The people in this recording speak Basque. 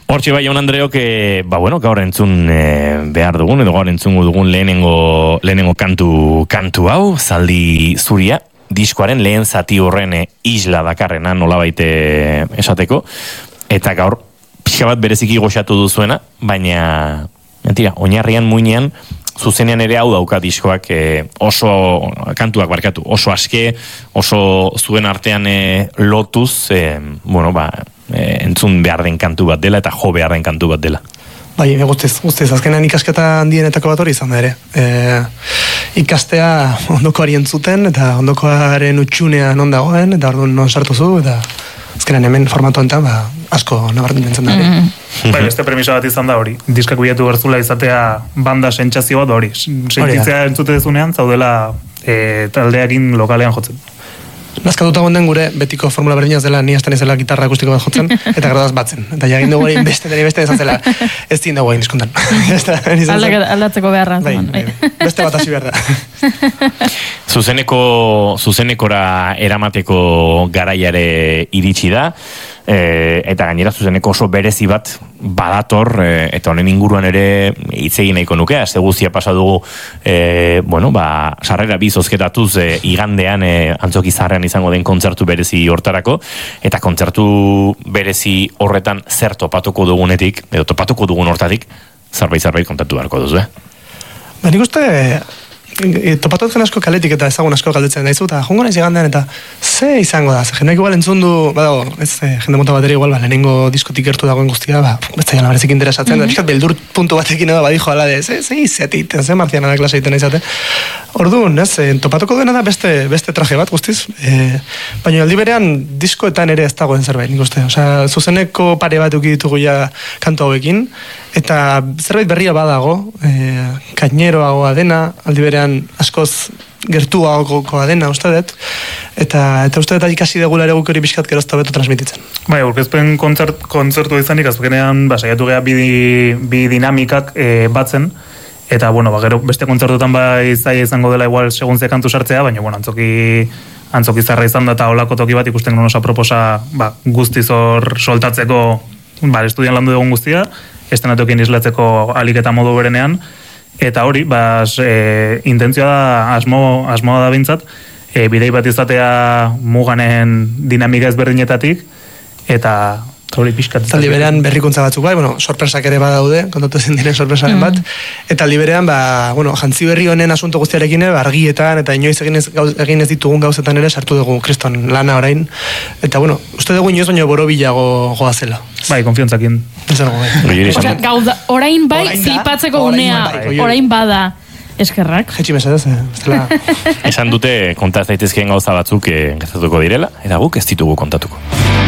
Hortxe bai, jaun Andreok, gaur entzun behar dugun, edo gaur entzungo dugun lehenengo kantu hau, Zaldi Zuria, diskoaren lehen zati horren isla dakarrena, nolabait esateko, eta gaur pixka bat bereziki goxatu duzuena, baina, mentira, oinarrian muinean, zuzenean ere hau dauka diskoak oso aske, oso zuen artean lotuz, entzun behar den kantu bat dela eta jo behar den kantu bat dela. Bai, guztiz, azkenean ikasketa handienetako bat hori izan da ere. Ikastea ondokoari entzuten eta ondokoaren utxunean non dagoen, eta orduan non sartu zu, eta azkenean hemen formatu enten, asko nabarmentzen da ere. Bai, beste premisa bat izan da hori. Diskak bilatu berzula izatea banda sentsazio bat hori. Sentitzea entzute dezunean, zaudela taldeakin lokalean jotzen. Nazkatuta gonden gure betiko formula berdinaz dela ni hasten ezela gitarra akustiko bat jotzen, eta gradaz batzen. Eta jagin dugu egin beste izan zela, ez din dugu egin izkuntan. Aldatzeko beharra. Beste bat hasi behar da. Zuzenekora eramateko garaiare iritsi da, eta gainera zuzeneko oso berezi bat badator, eta honen inguruan ere hitz egin nahiko nuke, aste guztia pasa dugu sarrera bi zozketatuz igandean Antzoki Zaharrean izango den kontzertu berezi hortarako, eta kontzertu berezi horretan zer topatuko dugunetik, edo topatuko dugun hortatik, zerbait kontatu beharko duzu, Nik uste topatu dut asko kaletik eta ezagun asko galdetzen daizu, eta jongo naiz igandean eta ze izango da, jendeak igual entzun du, jende mota bateri igual, lehenengo diskotik gertu dagoen guztia, beste jala berezik interesatzen, da pixkat beldur puntu batekin edo badijo ala de, ze izetit, ze marziana da klase egiten izate. Orduan, topatuko duena da beste traje bat guztiz, baina aldi berean diskoetan ere ez dagoen zerbait, nik uste. Osea, zuzeneko pare bat ditugu ja kantu hauekin, eta zerbait berria badago, kaineroagoa dena, aldi berean askoz gertuagokoa dena, uste dut, eta uste dut ikasi degula ere guk hori pixkat gerozta beto transmititzen. Bai, aurkezpen kontzertu izanik, azkenean, saiatu geha bi dinamikak batzen, eta, gero beste kontzertutan zaila izango dela igual segun ze kantu sartzea, baina, Antzoki Zaharra izan da eta olako toki bat ikusten gure osa proposa guztiz hor soltatzeko, estudian landu dugun guztia, estenatokien islatzeko alik eta modu berenean, eta hori, intentzioa da, asmoa da bintzat, bidei bat izatea muganen dinamika ezberdinetatik, eta hori pixkat. Eta liberean berrikuntza batzuk bai, sorpresak ere badaude, kontatu ezin diren sorpresaren bat, eta liberean, jantzi berri honen asunto guztiarekin, argietan, eta inoiz egin ez ditugun gauzetan ere sartu dugu kriston lana orain, eta uste dugu inoiz baino borobilago goazela. Bai, konfiantzakin. Orain bai, flipatzeko gunea, orain bada. Eskerrak. Jetxi mesedez, Esan dute kontaz daitezkeen gauza batzuk gertatuko direla, eta guk ez ditugu kontatuko.